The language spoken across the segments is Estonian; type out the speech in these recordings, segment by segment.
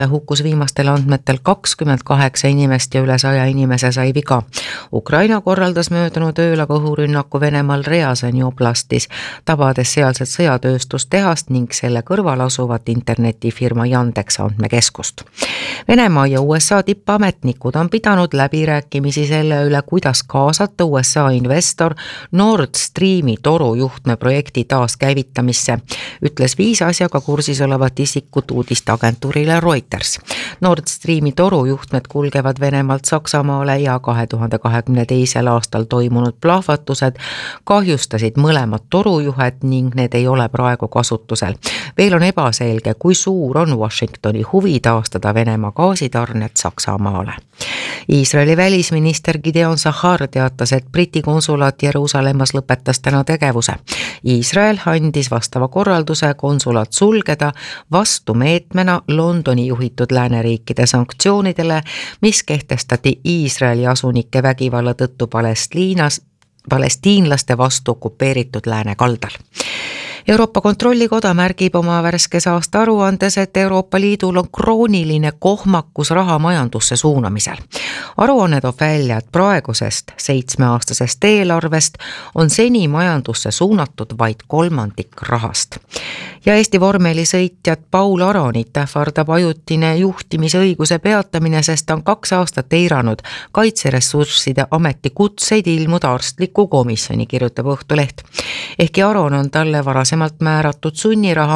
hukkus viimastel andmetel 28 inimest ja üle 100 inimese sai viga. Ukraina korraldas möödunud ööl aga õhurünnaku Venemaal Ryazani oblastis, tabades sealset sõjatööstustehast ning selle kõrval asuvat internetifirma Yandex andmekeskust. Venemaa ja USA tippametnikud on pidanud läbirääkimisi selle üle, kuidas kaasata USA investor Nord Streami torujuhtme projekti taaskäivitamisse, ütles 5 asjaga kursis olevat isikut uudisteagentuurile Reuters. Nord Streami torujuhtmed kulgevad Venemaalt Saksamaale ja 2022. aastal toimunud plahvatused kahjustasid mõlemad torujuhet ning need ei ole praegu kasutusel. Veel on ebaselge, kui suur on Washingtoni huvi taastada Venemaa gaasitarned Saksamaale. Iisraeli välisminister Gideon Sachar teatas, et Briti konsulaat Jeruusalemmas lõpetas täna tegevuse. Iisrael andis vastava korralduse konsulaat sulgeda vastumeetmena Londoni juhitud lääneriikide sanktsioonidele, mis kehtestati Iisraeli asunike vägivalla tõttu palestiinlaste vastu okupeeritud lääne kaldal. Euroopa Kontrollikoda märgib oma värskes aasta aruandes, et Euroopa Liidul on krooniline kohmakus raha majandusse suunamisel. Aruanne toob välja, et praegusest 7-aastasest eelarvest on seni majandusse suunatud vaid 1/3 rahast. Ja Eesti vormelisõitjat Paul Aronit ähvardab ajutine juhtimisõiguse peatamine, sest on 2 aastat eiranud Kaitseressursside Ameti kutseid ilmuda arstliku komisjoni, kirjutab Õhtuleht. Ehkki Aron on talle varasemalt määratud sunniraha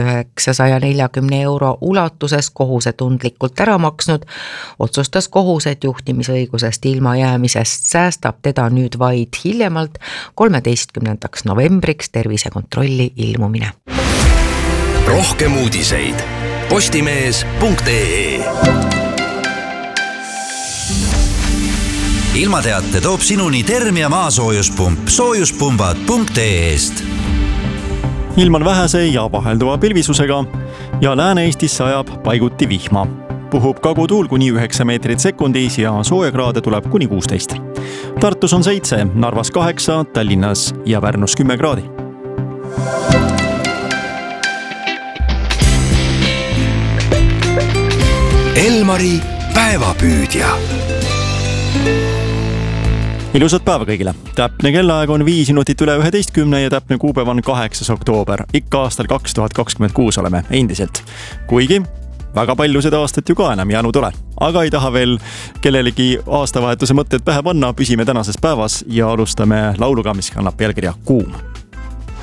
1940 € ulatuses kohusetundlikult ära maksnud, otsustas kohus, et juhtimisõigusest ilma jäämisest säästab teda nüüd vaid hiljemalt 13. novembriks tervisekontrolli ilmumine. Rohkem uudiseid postimees.ee. Ilmateate toob sinuni Termia maasoojuspump soojuspumbad.ee-st. Ilm on vähese ja vahelduva pilvisusega ja Lääne-Eestis sajab paiguti vihma. Puhub kagutuul kuni 9 meetrit sekundis ja soojakraade tuleb kuni 16. Tartus on 7, Narvas 8, Tallinnas ja Pärnus 10 kraadi. Elmari päevapüüdja. Ilusat päeva kõigile. Täpne kellaaeg on 5 minutit üle 11 ja täpne kuupäev on 8. oktoober. Ikka aastal 2026 oleme endiselt. Kuigi väga palju seda aastat ju ka enam jäänud ole. Aga ei taha veel kellelegi aastavahetuse mõtted pähe panna, püsime tänases päevas ja alustame lauluga, mis kannab pealkirja Kuum.